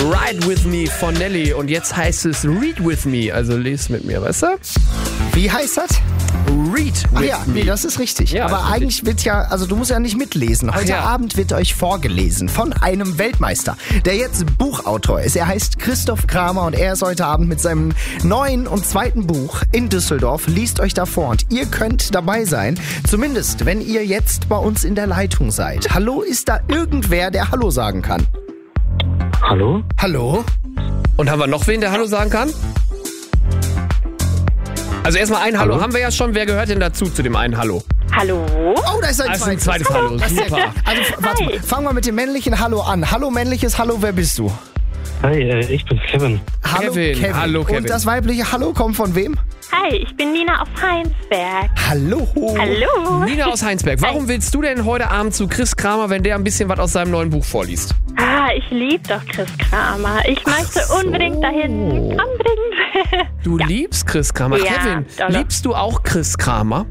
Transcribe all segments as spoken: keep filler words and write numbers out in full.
Ride With Me von Nelly. Und jetzt heißt es Read With Me. Also les mit mir, weißt du? Wie heißt das? Read Ach With ja, Me. nee, das ist richtig. Ja, Aber ist richtig. eigentlich wird ja, also du musst ja nicht mitlesen. Heute ja. Abend wird euch vorgelesen von einem Weltmeister, der jetzt Buchautor ist. Er heißt Christoph Kramer und er ist heute Abend mit seinem neuen und zweiten Buch in Düsseldorf. Liest euch da vor und ihr könnt dabei sein. Zumindest, wenn ihr jetzt bei uns in der Leitung seid. Hallo, ist da irgendwer, der Hallo sagen kann? Hallo? Hallo? Und haben wir noch wen, der Hallo sagen kann? Also erstmal ein Hallo, Hallo? haben wir ja schon. Wer gehört denn dazu, zu dem einen Hallo? Hallo? Oh, da ist ein Das ist ein zweites. zweites Hallo. Das ist sehr Super. gut. Also f- warte mal, fangen wir mit dem männlichen Hallo an. Hallo männliches Hallo, wer bist du? Hi, äh, ich bin Kevin. Hallo Kevin. Hallo, Kevin. Und das weibliche Hallo kommt von wem? Hi, ich bin Nina aus Heinsberg. Hallo. Hallo? Nina aus Heinsberg. Warum willst du denn heute Abend zu Chris Kramer, wenn der ein bisschen was aus seinem neuen Buch vorliest? Ah, ich liebe doch Chris Kramer. Ich möchte unbedingt dahin. Unbedingt. Du liebst Chris Kramer. Ja, Kevin, doch. liebst du auch Chris Kramer?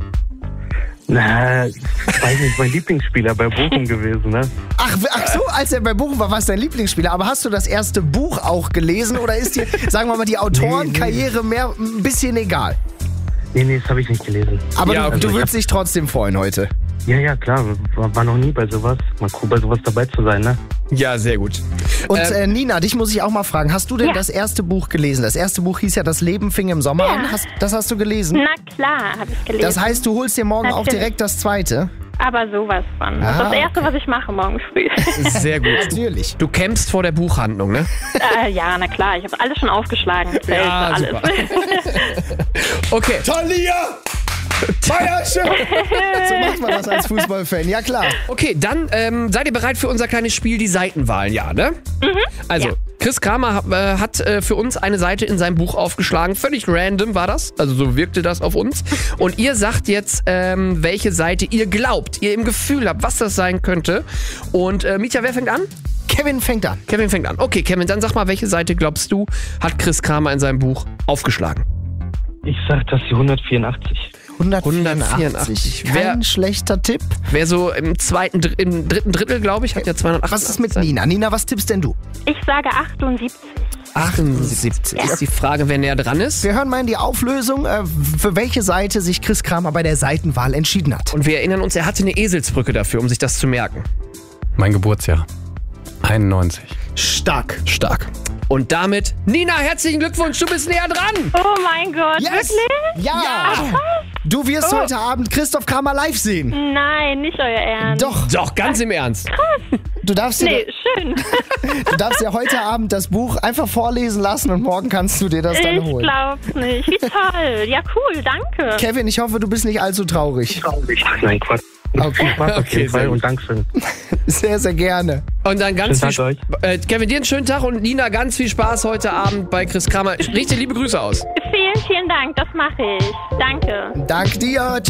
Na, ich weiß nicht, mein Lieblingsspieler bei Bochum gewesen, ne? Ach, ach so, als er bei Bochum war, war es dein Lieblingsspieler. Aber hast du das erste Buch auch gelesen oder ist dir, sagen wir mal, die Autorenkarriere mehr ein bisschen egal? Nee, nee, das habe ich nicht gelesen. Aber Ja, du, okay. du würdest dich trotzdem freuen heute. Ja, ja, klar, war, war noch nie bei sowas. Mal cool, bei sowas dabei zu sein, ne? Ja, sehr gut. Und Ähm, äh, Nina, dich muss ich auch mal fragen, hast du denn Ja. das erste Buch gelesen? Das erste Buch hieß ja Das Leben fing im Sommer Ja. an. Hast, das hast du gelesen? Na klar, habe ich gelesen. Das heißt, du holst dir morgen auch Natürlich. direkt das zweite? Aber sowas von. Das ist Ah, das Erste, was ich mache morgen früh. Sehr gut. Natürlich. Du kämpfst vor der Buchhandlung, ne? äh, ja, na klar, ich habe alles schon aufgeschlagen. Zelt, Ja, alles. super. Okay. Talia! Feierchen! So macht man das als Fußballfan, ja klar. Okay, dann ähm, seid ihr bereit für unser kleines Spiel, die Seitenwahl, ja, ne? Also, ja. Chris Kramer äh, hat äh, für uns eine Seite in seinem Buch aufgeschlagen. Völlig random war das. Also so wirkte das auf uns. Und ihr sagt jetzt, ähm, welche Seite ihr glaubt, ihr im Gefühl habt, was das sein könnte. Und äh, Mietja, wer fängt an? Kevin fängt an. Kevin fängt an. Okay, Kevin, dann sag mal, welche Seite glaubst du, hat Chris Kramer in seinem Buch aufgeschlagen? Ich sag, das ist die hundertvierundachtzig. hundertvierundachtzig. hundertvierundachtzig. Kein Wer- schlechter Tipp. Wer so im zweiten, Dr- im dritten Drittel, glaube ich, hat ja zweihundertachtzig. Was ist mit Nina? Nina, was tippst denn du? Ich sage achtundsiebzig. achtundsiebzig. Ist die Frage, wer näher dran ist. Wir hören mal in die Auflösung, äh, für welche Seite sich Chris Kramer bei der Seitenwahl entschieden hat. Und wir erinnern uns, er hatte eine Eselsbrücke dafür, um sich das zu merken. Mein Geburtsjahr. einundneunzig. Stark. Stark. Und damit, Nina, herzlichen Glückwunsch, du bist näher dran. Oh mein Gott, Yes. wirklich? Ja! Du wirst Oh. heute Abend Christoph Kramer live sehen. Nein, nicht euer Ernst. Doch, Doch, ganz im Ernst. du darfst, dir, Nee, schön. du darfst dir heute Abend das Buch einfach vorlesen lassen und morgen kannst du dir das dann Ich holen. glaub's nicht. Wie toll. Ja, cool, danke. Kevin, ich hoffe, du bist nicht allzu traurig. Nein, Quatsch. Okay. Viel Spaß auf Okay, jeden sehr Fall gut. und Dankeschön. Sehr, sehr gerne. Und dann ganz Schönen viel Tag Sp- äh, Kevin, dir einen schönen Tag und Nina, ganz viel Spaß heute Abend bei Chris Kramer. Richte liebe Grüße aus. Vielen, vielen Dank, das mache ich. Danke. Dank dir.